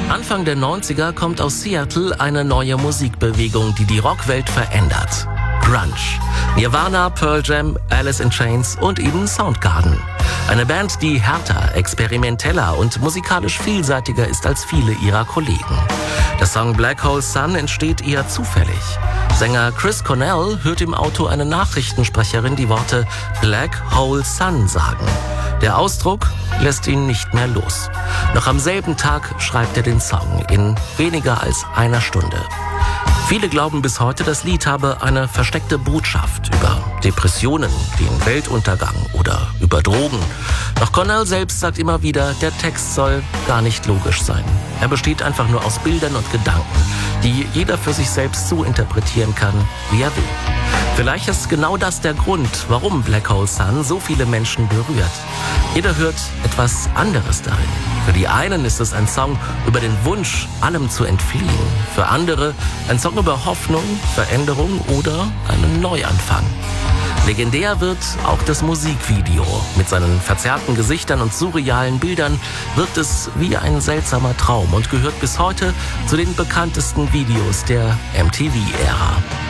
Anfang der 90er kommt aus Seattle eine neue Musikbewegung, die die Rockwelt verändert. Grunge. Nirvana, Pearl Jam, Alice in Chains und eben Soundgarden. Eine Band, die härter, experimenteller und musikalisch vielseitiger ist als viele ihrer Kollegen. Der Song Black Hole Sun entsteht eher zufällig. Sänger Chris Cornell hört im Auto eine Nachrichtensprecherin die Worte Black Hole Sun sagen. Der Ausdruck lässt ihn nicht mehr los. Noch am selben Tag schreibt er den Song in weniger als einer Stunde. Viele glauben bis heute, das Lied habe eine versteckte Botschaft über Depressionen, den Weltuntergang oder über Drogen. Doch Cornell selbst sagt immer wieder, der Text soll gar nicht logisch sein. Er besteht einfach nur aus Bildern und Gedanken, die jeder für sich selbst so interpretieren kann, wie er will. Vielleicht ist genau das der Grund, warum Black Hole Sun so viele Menschen berührt. Jeder hört etwas anderes darin. Für die einen ist es ein Song über den Wunsch, allem zu entfliehen. Für andere ein Song über Hoffnung, Veränderung oder einen Neuanfang. Legendär wird auch das Musikvideo. Mit seinen verzerrten Gesichtern und surrealen Bildern wirkt es wie ein seltsamer Traum und gehört bis heute zu den bekanntesten Videos der MTV-Ära.